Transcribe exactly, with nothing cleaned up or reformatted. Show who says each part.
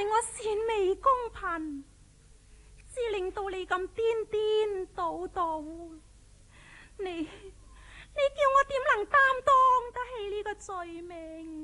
Speaker 1: 為我善美公貧，至令到你咁顛顛倒倒。你你叫我點能擔當得起呢個罪名？